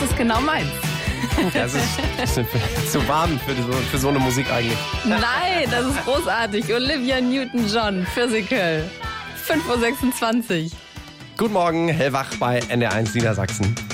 ist genau meins. Das ist zu warm für so eine Musik eigentlich. Nein, das ist großartig. Olivia Newton-John, Physical. 5:26 Uhr. Guten Morgen, hellwach bei NDR1 Niedersachsen.